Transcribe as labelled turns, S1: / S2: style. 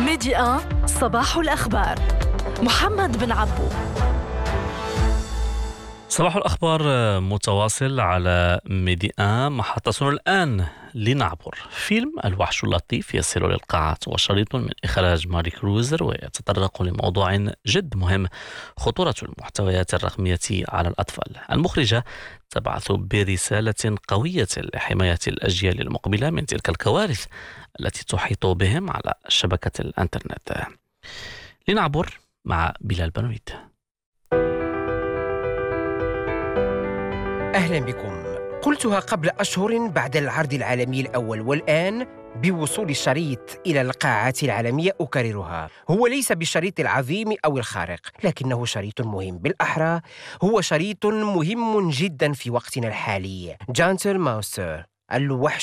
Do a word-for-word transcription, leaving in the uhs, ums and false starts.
S1: ميدي آن صباح الأخبار. محمد بن عبو.
S2: صباح الأخبار متواصل على ميدي آن. محطتنا الآن لنعبر. فيلم الوحش اللطيف يصل للقاعات وشريط من إخراج ماري كروزر، ويتطرق لموضوع جد مهم: خطورة المحتويات الرقمية على الأطفال. المخرجة تبعث برسالة قوية لحماية الأجيال المقبلة من تلك الكوارث التي تحيط بهم على شبكة الإنترنت. لنعبر مع بلال بنويت.
S3: أهلا بكم. قلتها قبل أشهر بعد العرض العالمي الأول، والآن بوصول الشريط إلى القاعات العالمية أكررها. هو ليس بالشريط العظيم أو الخارق، لكنه شريط مهم، بالأحرى هو شريط مهم جدا في وقتنا الحالي. جانتل ماوستر، الوحش